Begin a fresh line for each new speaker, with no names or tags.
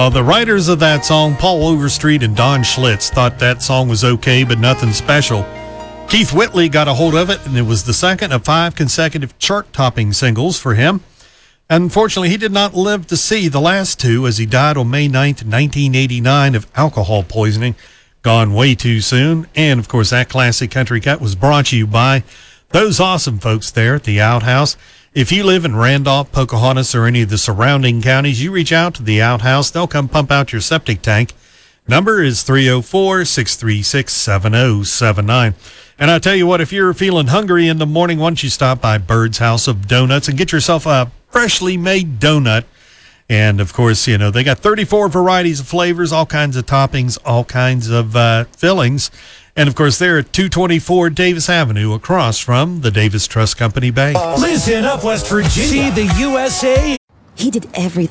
The writers of that song, Paul Overstreet and Don Schlitz, thought that song was okay, but nothing special. Keith Whitley got a hold of it, and it was the second of 5 consecutive chart-topping singles for him. Unfortunately, he did not live to see the last 2 as he died on May 9th, 1989 of alcohol poisoning. Gone way too soon. And, of course, that classic country cut was brought to you by those awesome folks there at the Outhouse. If you live in Randolph, Pocahontas, or any of the surrounding counties, you reach out to the Outhouse. They'll come pump out your septic tank. Number is 304-636-7079. And I tell you what, if you're feeling hungry in the morning, why don't you stop by Bird's House of Donuts and get yourself a freshly made donut. And, of course, you know, they got 34 varieties of flavors, all kinds of toppings, all kinds of fillings. And, of course, they're at 224 Davis Avenue across from the Davis Trust Company Bank.
Listen up, West Virginia. See the USA.
He did everything.